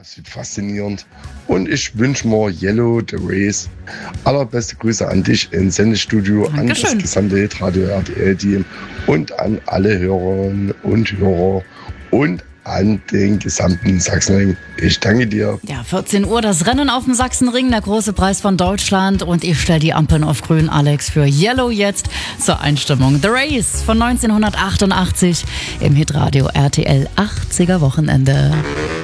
absolut faszinierend. Und ich wünsche mir Yellow the Race. Allerbeste Grüße an dich ins Sendestudio, an das gesamte Hitradio RTL-Team und an alle Hörerinnen und Hörer und an den gesamten Sachsenring. Ich danke dir. Ja, 14 Uhr, das Rennen auf dem Sachsenring, der große Preis von Deutschland. Und ich stelle die Ampeln auf grün, Alex, für Yellow jetzt zur Einstimmung. The Race von 1988 im Hitradio RTL 80er Wochenende.